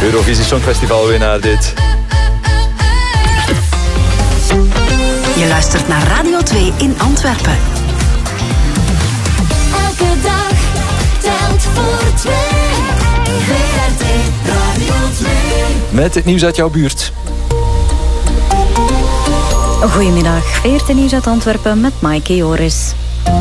Eurovisie Songfestival-winnaar dit. Je luistert naar Radio 2 in Antwerpen. Elke dag telt voor twee. VRT Radio 2. Met het nieuws uit jouw buurt. Goedemiddag, VRT Nieuws uit Antwerpen met Maaike Joris.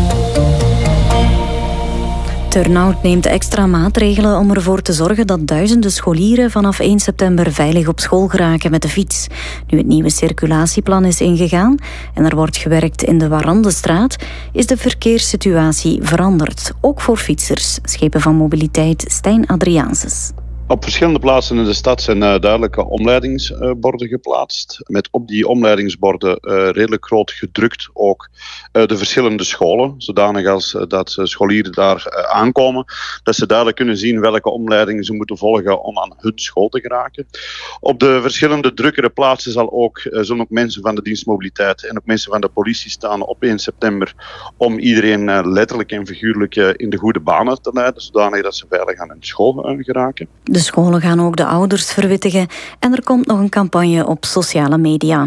Turnhout neemt extra maatregelen om ervoor te zorgen dat duizenden scholieren vanaf 1 september veilig op school geraken met de fiets. Nu het nieuwe circulatieplan is ingegaan en er wordt gewerkt in de Warandestraat, is de verkeerssituatie veranderd. Ook voor fietsers, schepen van mobiliteit Stijn Adriaanses. Op verschillende plaatsen in de stad zijn duidelijke omleidingsborden geplaatst. Met op die omleidingsborden redelijk groot gedrukt ook de verschillende scholen. Zodanig als dat scholieren daar aankomen. Dat ze duidelijk kunnen zien welke omleiding ze moeten volgen om aan hun school te geraken. Op de verschillende drukkere plaatsen zullen ook mensen van de dienst mobiliteit en ook mensen van de politie staan op 1 september. Om iedereen letterlijk en figuurlijk in de goede banen te leiden. Zodanig dat ze veilig aan hun school geraken. De scholen gaan ook de ouders verwittigen en er komt nog een campagne op sociale media.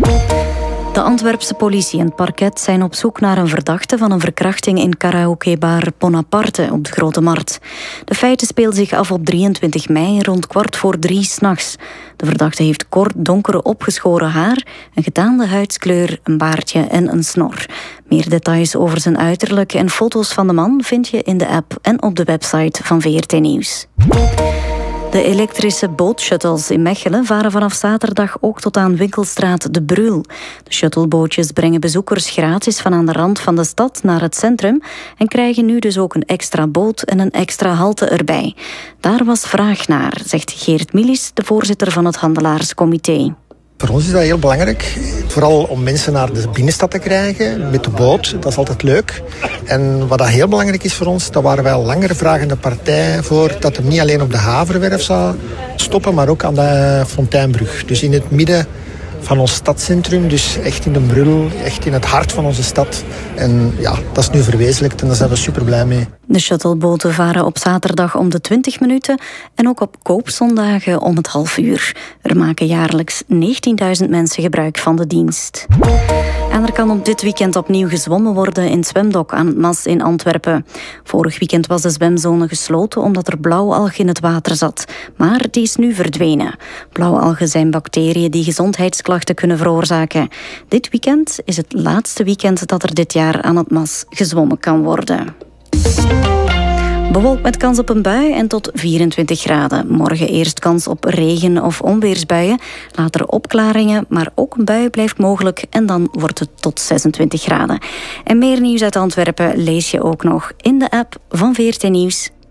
De Antwerpse politie en het parket zijn op zoek naar een verdachte van een verkrachting in karaokebar Bonaparte op de Grote Markt. De feiten speelden zich af op 23 mei rond 2:15 s'nachts. De verdachte heeft kort donkere opgeschoren haar, een getaande huidskleur, een baardje en een snor. Meer details over zijn uiterlijk en foto's van de man vind je in de app en op de website van VRT Nieuws. De elektrische bootshuttles in Mechelen varen vanaf zaterdag ook tot aan Winkelstraat de Brul. De shuttlebootjes brengen bezoekers gratis van aan de rand van de stad naar het centrum en krijgen nu dus ook een extra boot en een extra halte erbij. Daar was vraag naar, zegt Geert Milis, de voorzitter van het Handelaarscomité. Voor ons is dat heel belangrijk. Vooral om mensen naar de binnenstad te krijgen met de boot. Dat is altijd leuk. En wat dat heel belangrijk is voor ons, daar waren wij al langer vragende partij voor dat het niet alleen op de Haverwerf zou stoppen, maar ook aan de Fonteinbrug. Dus in het midden van ons stadscentrum, dus echt in de Brul, echt in het hart van onze stad. En ja, dat is nu verwezenlijkt en daar zijn we super blij mee. De shuttleboten varen op zaterdag om de 20 minuten en ook op koopzondagen om het half uur. Er maken jaarlijks 19.000 mensen gebruik van de dienst. En er kan op dit weekend opnieuw gezwommen worden in het zwemdok aan het Mas in Antwerpen. Vorig weekend was de zwemzone gesloten omdat er blauwalg in het water zat. Maar die is nu verdwenen. Blauwalgen zijn bacteriën die gezondheidsklachten kunnen veroorzaken. Dit weekend is het laatste weekend dat er dit jaar aan het Mas gezwommen kan worden. Bewolkt met kans op een bui en tot 24 graden. Morgen eerst kans op regen- of onweersbuien. Later opklaringen, maar ook een bui blijft mogelijk. En dan wordt het tot 26 graden. En meer nieuws uit Antwerpen lees je ook nog in de app van VRT Nieuws.